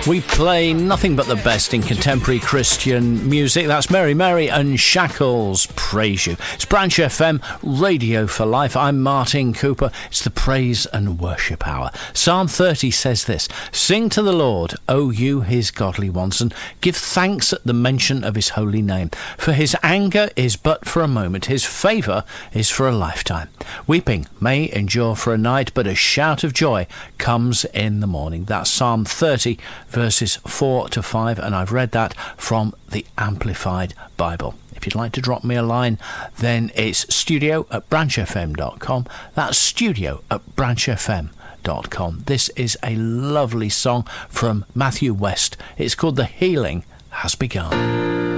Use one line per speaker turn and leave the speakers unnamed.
We play nothing but the best in contemporary Christian music. That's Mary Mary and Shackles, Praise You. It's Branch FM, Radio for Life. I'm Martin Cooper. It's the Praise and Worship Hour. Psalm 30 says this: Sing to the Lord, O you his godly ones, and give thanks at the mention of his holy name. For his anger is but for a moment, his favour is for a lifetime. Weeping may endure for a night, but a shout of joy comes in the morning. That's Psalm 30, verses 4 to 5, and I've read that from the Amplified Bible. If you'd like to drop me a line, then it's studio@branchfm.com. That's studio@branchfm.com. This is a lovely song from Matthew West. It's called The Healing Has Begun.